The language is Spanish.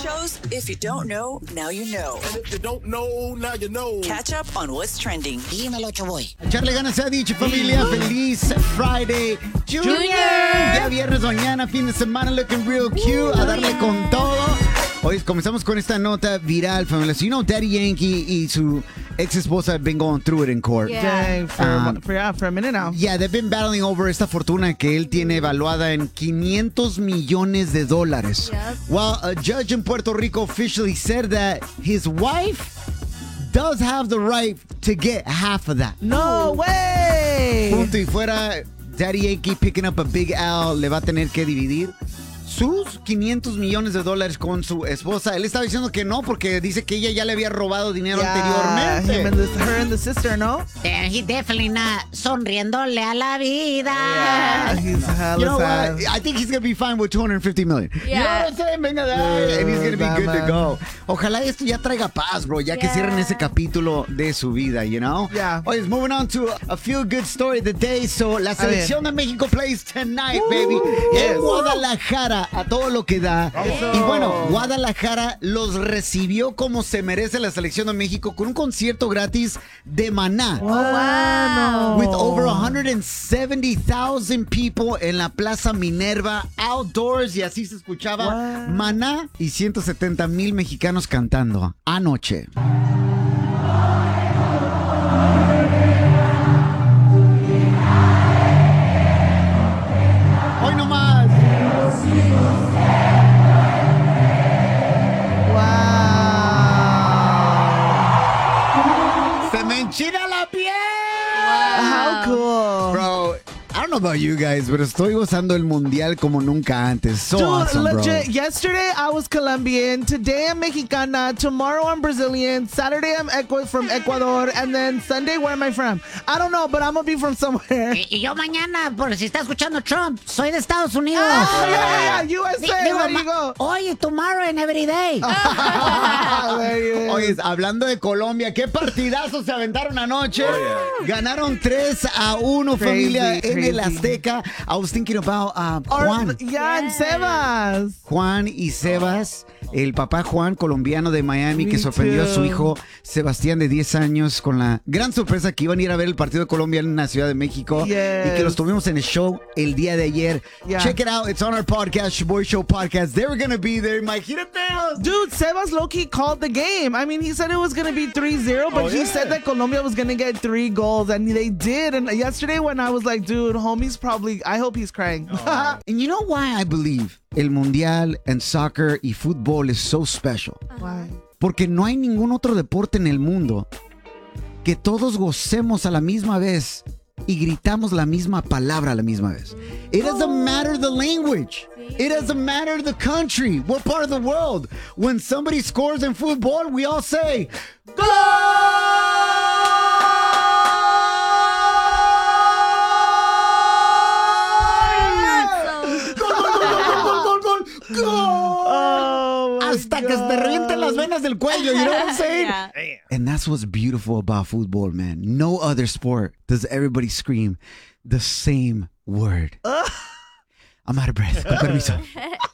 shows. If you don't know, now you know. And if you don't know, now you know. Catch up on what's trending. Dímelo, Choboy. Echarle ganas se ha dicho, familia. Feliz Friday Junior. Ya viernes, mañana, fin de semana, looking real cute. A darle con todo. Hoy comenzamos con esta nota viral, familia. So, you know, Daddy Yankee y su ex esposa have been going through it in court. Dang, for a minute now. Yeah, they've been battling over esta fortuna que él tiene evaluada en $500 millones. Yes. Well, a judge in Puerto Rico officially said that his wife does have the right to get half of that. No way! Punto y fuera, Daddy Yankee picking up a big L, le va a tener que dividir sus $500 millones con su esposa. Él estaba diciendo que no porque dice que ella ya le había robado dinero anteriormente. Her and the sister, ¿no? Yeah, he definitely not sonriéndole a la vida. Yeah, he's hella You know sad. what? I think he's going to be fine with $250 million. Yeah. You know what I'm saying? Venga, and he's going to be good to go. Ojalá esto ya traiga paz, bro, ya que cierren ese capítulo de su vida, you know? Yeah. Oye, moving on to a feel-good story of the day. So, la selección de México plays tonight, baby. En Guadalajara, a todo lo que da. Y bueno, Guadalajara los recibió como se merece la selección de México con un concierto gratis de Maná. Wow. With over 170,000 people en la Plaza Minerva, outdoors, y así se escuchaba Maná y 170,000 mexicanos cantando anoche. Hoy nomás. Wow. Se me enchina la piel. How cool. Bro, I don't know about you guys, pero estoy gozando el mundial como nunca antes. So Dude, awesome, bro. legit, yesterday I was Colombian, today I'm Mexicana, tomorrow I'm Brazilian, Saturday I'm from Ecuador, and then Sunday, where am I from? I don't know, but I'm gonna be from somewhere. Y yo mañana, por si está escuchando Trump, soy de Estados Unidos. Oh, yeah, USA, Digo, there you go. Hoy, tomorrow and every day. There you go. Oye, hablando de Colombia, ¿qué partidazos se aventaron anoche? Ganaron 3-1, familia, en el Azteca. I was thinking about Juan. Yeah, and Sebas. Juan y Sebas, el papá Juan, colombiano de Miami, que sorprendió a su hijo Sebastián de 10 años con la gran sorpresa que iban a ir a ver el partido de Colombia en la Ciudad de México y que los tuvimos en el show el día de ayer. Check it out. It's on our podcast, Shoboy Show Podcast. They were going to be there. Imagínate. Dude, Sebas low-key called the game. I mean, he said it was going to be 3-0, but he said that Colombia was going to get 3 goals, and they did. And yesterday when I was like, dude, homie's probably, I hope he's crying. And you know why I believe el Mundial and soccer y fútbol is so special? Why? Porque no hay ningún otro deporte en el mundo que todos gocemos a la misma vez y gritamos la misma palabra a la misma vez. It doesn't matter the language. It doesn't matter the country. What part of the world? When somebody scores in football, we all say, "Goal!" Oh, hasta que se te revienten las venas del cuello, you know what I'm saying? Yeah. And that's what's beautiful about football, man. No other sport does everybody scream the same word. I'm out of breath. Con permiso.